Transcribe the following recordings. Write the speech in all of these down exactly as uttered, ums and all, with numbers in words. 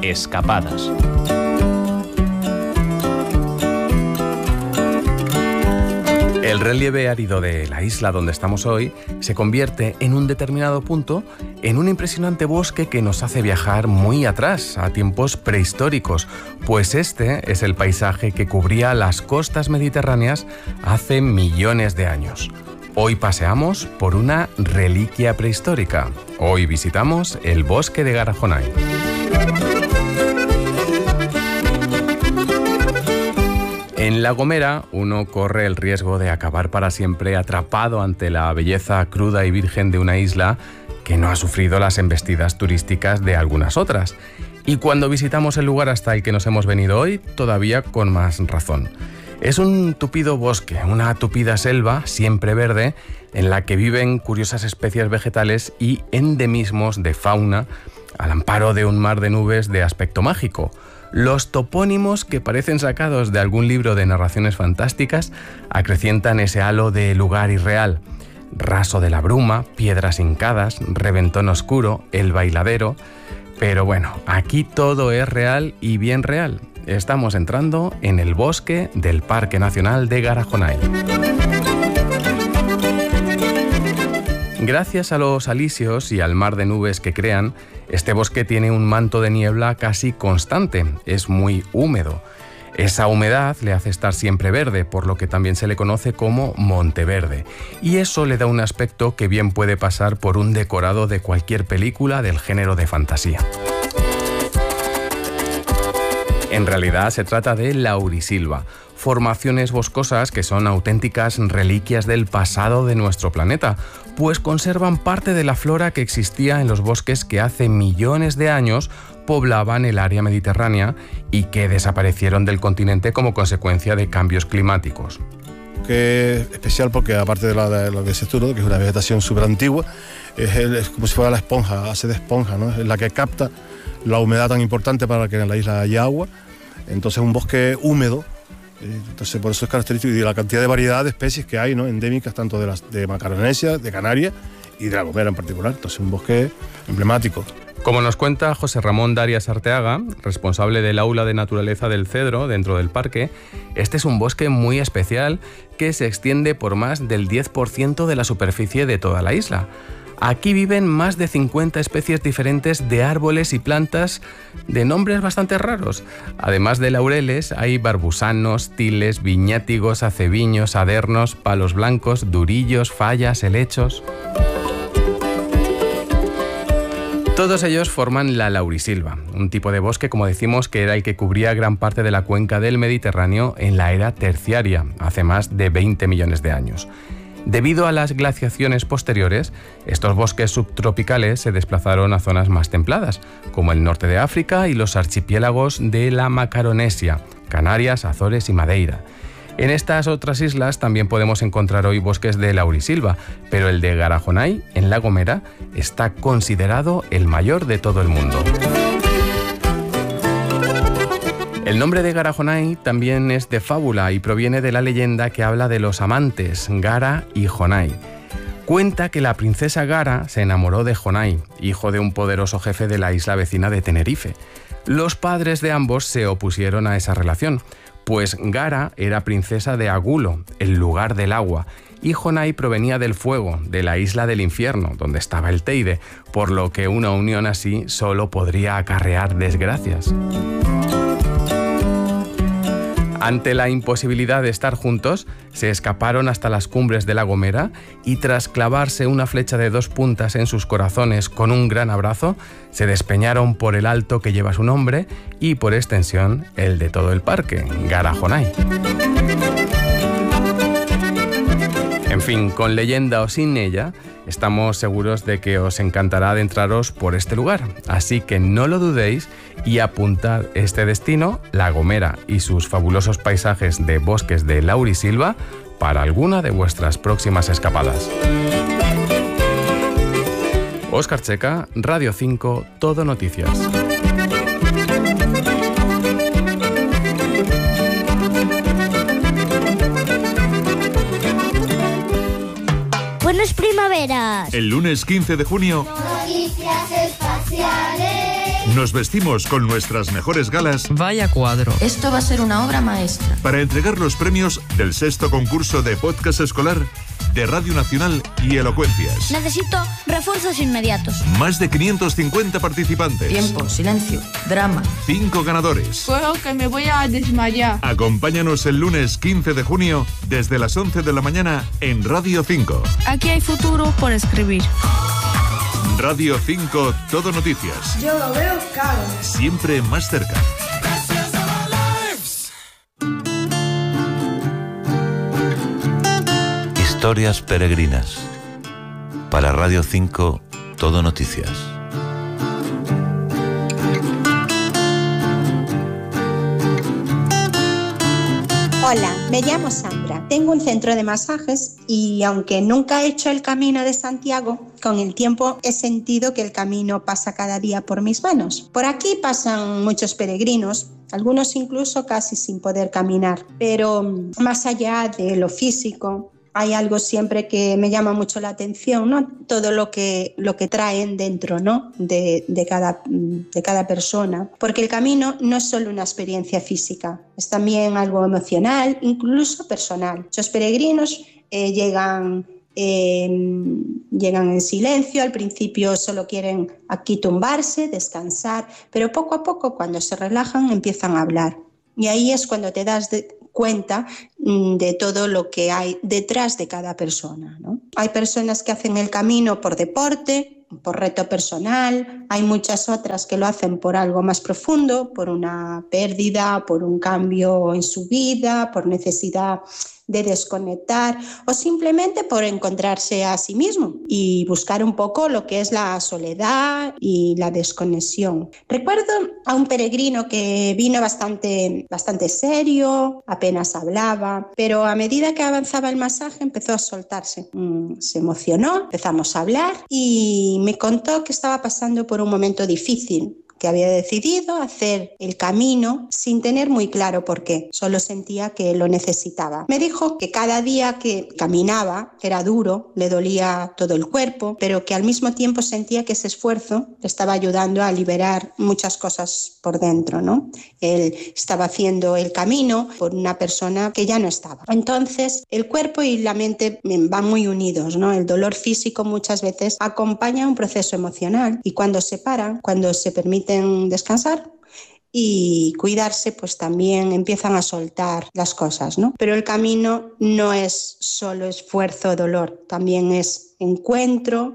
Escapadas. El relieve árido de la isla donde estamos hoy se convierte en un determinado punto en un impresionante bosque que nos hace viajar muy atrás, a tiempos prehistóricos, pues este es el paisaje que cubría las costas mediterráneas hace millones de años. Hoy paseamos por una reliquia prehistórica. Hoy visitamos el bosque de Garajonay. En La Gomera, uno corre el riesgo de acabar para siempre atrapado ante la belleza cruda y virgen de una isla que no ha sufrido las embestidas turísticas de algunas otras. Y cuando visitamos el lugar hasta el que nos hemos venido hoy, todavía con más razón. Es un tupido bosque, una tupida selva, siempre verde, en la que viven curiosas especies vegetales y endemismos de fauna al amparo de un mar de nubes de aspecto mágico. Los topónimos, que parecen sacados de algún libro de narraciones fantásticas, acrecientan ese halo de lugar irreal. Raso de la bruma, piedras hincadas, reventón oscuro, el bailadero... Pero bueno, aquí todo es real y bien real. Estamos entrando en el bosque del Parque Nacional de Garajonay. Gracias a los alisios y al mar de nubes que crean, este bosque tiene un manto de niebla casi constante, es muy húmedo. Esa humedad le hace estar siempre verde, por lo que también se le conoce como Monteverde. Y eso le da un aspecto que bien puede pasar por un decorado de cualquier película del género de fantasía. En realidad se trata de laurisilva, formaciones boscosas que son auténticas reliquias del pasado de nuestro planeta, pues conservan parte de la flora que existía en los bosques que hace millones de años poblaban el área mediterránea y que desaparecieron del continente como consecuencia de cambios climáticos. Que es especial porque aparte de, la, de lo que dices tú, ¿no?, que es una vegetación súper antigua, es, es como si fuera la esponja, hace de esponja, ¿no? Es la que capta la humedad tan importante para que en la isla haya agua. Entonces es un bosque húmedo, entonces por eso es característico, y de la cantidad de variedad de especies que hay, ¿no?, endémicas tanto de, las, de Macaronesia, de Canarias y de La Gomera en particular. Entonces es un bosque emblemático. Como nos cuenta José Ramón Darias Arteaga, responsable del Aula de Naturaleza del Cedro dentro del parque, este es un bosque muy especial que se extiende por más del diez por ciento de la superficie de toda la isla. Aquí viven más de cincuenta especies diferentes de árboles y plantas de nombres bastante raros. Además de laureles, hay barbusanos, tiles, viñátigos, aceviños, adernos, palos blancos, durillos, fallas, helechos... Todos ellos forman la laurisilva, un tipo de bosque, como decimos, que era el que cubría gran parte de la cuenca del Mediterráneo en la era terciaria, hace más de veinte millones de años. Debido a las glaciaciones posteriores, estos bosques subtropicales se desplazaron a zonas más templadas, como el norte de África y los archipiélagos de la Macaronesia, Canarias, Azores y Madeira. En estas otras islas también podemos encontrar hoy bosques de laurisilva, pero el de Garajonay, en La Gomera, está considerado el mayor de todo el mundo. El nombre de Garajonay también es de fábula y proviene de la leyenda que habla de los amantes, Gara y Jonay. Cuenta que la princesa Gara se enamoró de Jonay, hijo de un poderoso jefe de la isla vecina de Tenerife. Los padres de ambos se opusieron a esa relación, pues Gara era princesa de Agulo, el lugar del agua, y Jonay provenía del fuego, de la isla del infierno, donde estaba el Teide, por lo que una unión así solo podría acarrear desgracias. Ante la imposibilidad de estar juntos, se escaparon hasta las cumbres de La Gomera y tras clavarse una flecha de dos puntas en sus corazones con un gran abrazo, se despeñaron por el alto que lleva su nombre y, por extensión, el de todo el parque, Garajonay. En fin, con leyenda o sin ella, estamos seguros de que os encantará adentraros por este lugar, así que no lo dudéis y apuntad este destino, La Gomera y sus fabulosos paisajes de bosques de laurisilva, para alguna de vuestras próximas escapadas. Óscar Checa, Radio cinco, Todo Noticias. Buenas primaveras. El lunes quince de junio. Noticias espaciales. Nos vestimos con nuestras mejores galas. Vaya cuadro. Esto va a ser una obra maestra. Para entregar los premios del sexto concurso de podcast escolar de Radio Nacional y Elocuencias. Necesito refuerzos inmediatos. Más de quinientos cincuenta participantes. Tiempo, silencio, drama. Cinco ganadores. Creo que me voy a desmayar. Acompáñanos el lunes quince de junio desde las once de la mañana en Radio cinco. Aquí hay futuro por escribir. Radio cinco, Todo Noticias. Yo lo veo claro. Siempre más cerca. Historias peregrinas. Para Radio cinco, Todo Noticias. Hola, me llamo Sandra. Tengo un centro de masajes y aunque nunca he hecho el Camino de Santiago, con el tiempo he sentido que el camino pasa cada día por mis manos. Por aquí pasan muchos peregrinos, algunos incluso casi sin poder caminar, pero más allá de lo físico, hay algo siempre que me llama mucho la atención, ¿no? Todo lo que, lo que traen dentro, ¿no? de, de, cada, de cada persona. Porque el camino no es solo una experiencia física, es también algo emocional, incluso personal. Muchos peregrinos eh, llegan, eh, llegan en silencio, al principio solo quieren aquí tumbarse, descansar, pero poco a poco cuando se relajan empiezan a hablar. Y ahí es cuando te das de, cuenta de todo lo que hay detrás de cada persona, ¿no? Hay personas que hacen el camino por deporte, por reto personal, hay muchas otras que lo hacen por algo más profundo, por una pérdida, por un cambio en su vida, por necesidad de desconectar o simplemente por encontrarse a sí mismo y buscar un poco lo que es la soledad y la desconexión. Recuerdo a un peregrino que vino bastante, bastante serio, apenas hablaba, pero a medida que avanzaba el masaje empezó a soltarse. Mm, se emocionó, empezamos a hablar y me contó que estaba pasando por un momento difícil, que había decidido hacer el camino sin tener muy claro por qué, solo sentía que lo necesitaba. Me dijo que cada día que caminaba era duro, le dolía todo el cuerpo, pero que al mismo tiempo sentía que ese esfuerzo le estaba ayudando a liberar muchas cosas por dentro, ¿no? Él estaba haciendo el camino por una persona que ya no estaba. Entonces, el cuerpo y la mente van muy unidos, ¿no? El dolor físico muchas veces acompaña un proceso emocional y cuando se paran, cuando se permite descansar y cuidarse, pues también empiezan a soltar las cosas, ¿no? Pero el camino no es solo esfuerzo o dolor, también es encuentro,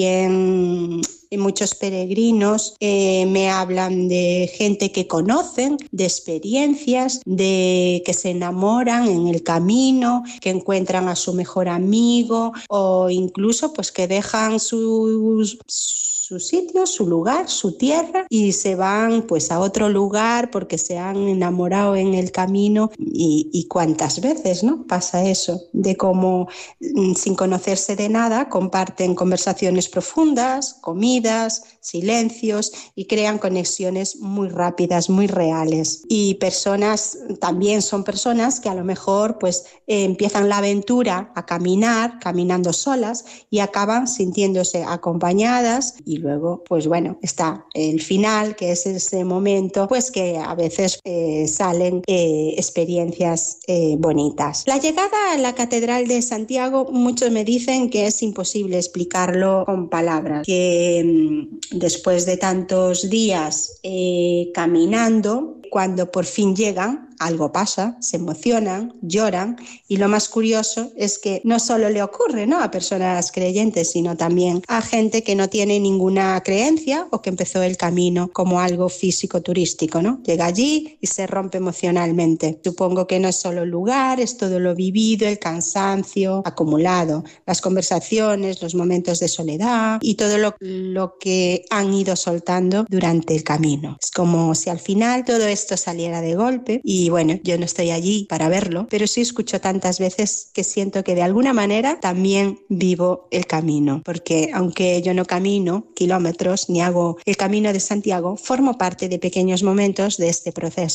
también muchos peregrinos eh, me hablan de gente que conocen, de experiencias, de que se enamoran en el camino, que encuentran a su mejor amigo o incluso pues que dejan sus... su sitio, su lugar, su tierra y se van pues a otro lugar porque se han enamorado en el camino y, y cuántas veces, ¿no? Pasa eso, de cómo sin conocerse de nada comparten conversaciones profundas, comidas, silencios y crean conexiones muy rápidas, muy reales. Y personas, también son personas que a lo mejor pues eh, empiezan la aventura a caminar, caminando solas y acaban sintiéndose acompañadas y luego, pues bueno, está el final, que es ese momento, pues que a veces eh, salen eh, experiencias eh, bonitas. La llegada a la Catedral de Santiago, muchos me dicen que es imposible explicarlo con palabras, que mmm, después de tantos días eh, caminando, cuando por fin llegan, algo pasa, se emocionan, lloran y lo más curioso es que no solo le ocurre, ¿no?, a personas creyentes, sino también a gente que no tiene ninguna creencia o que empezó el camino como algo físico turístico, ¿no? Llega allí y se rompe emocionalmente. Supongo que no es solo el lugar, es todo lo vivido, el cansancio acumulado, las conversaciones, los momentos de soledad y todo lo, lo que han ido soltando durante el camino. Es como si al final todo esto saliera de golpe y bueno, yo no estoy allí para verlo, pero sí escucho tantas veces que siento que de alguna manera también vivo el camino, porque aunque yo no camino kilómetros ni hago el Camino de Santiago, formo parte de pequeños momentos de este proceso.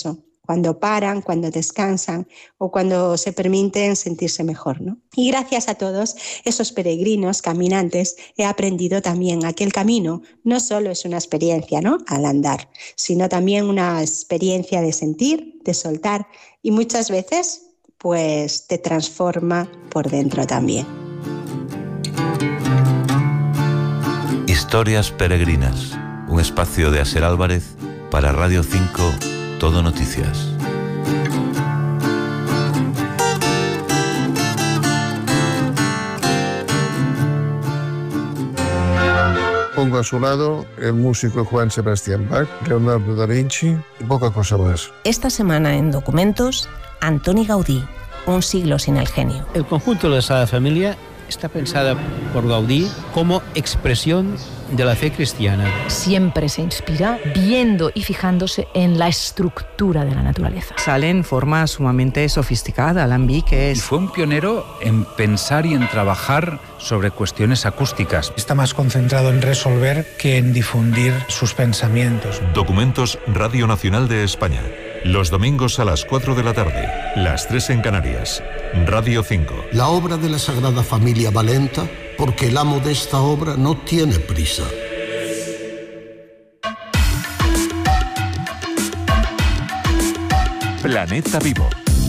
cuando paran, cuando descansan o cuando se permiten sentirse mejor, ¿no? Y gracias a todos esos peregrinos, caminantes, he aprendido también a que el camino no solo es una experiencia, ¿no?, al andar, sino también una experiencia de sentir, de soltar y muchas veces pues te transforma por dentro también. Historias peregrinas, un espacio de Asier Álvarez para Radio cinco, Todo Noticias. Pongo a su lado el músico Juan Sebastián Bach, Leonardo da Vinci y poca cosa más. Esta semana en Documentos, Antoni Gaudí, un siglo sin el genio. El conjunto de la Sagrada Familia está pensada por Gaudí como expresión de la fe cristiana. Siempre se inspira viendo y fijándose en la estructura de la naturaleza. Sale en forma sumamente sofisticada, Alambic es... Y fue un pionero en pensar y en trabajar sobre cuestiones acústicas. Está más concentrado en resolver que en difundir sus pensamientos. Documentos Radio Nacional de España. Los domingos a las cuatro de la tarde, las tres en Canarias. Radio cinco. La obra de la Sagrada Familia va lenta porque el amo de esta obra no tiene prisa. Planeta Vivo.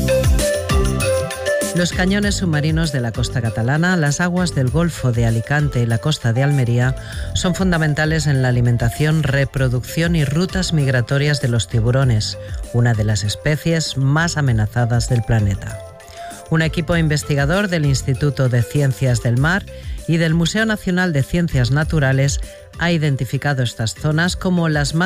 Los cañones submarinos de la costa catalana, las aguas del Golfo de Alicante y la costa de Almería son fundamentales en la alimentación, reproducción y rutas migratorias de los tiburones, una de las especies más amenazadas del planeta. Un equipo investigador del Instituto de Ciencias del Mar y del Museo Nacional de Ciencias Naturales ha identificado estas zonas como las más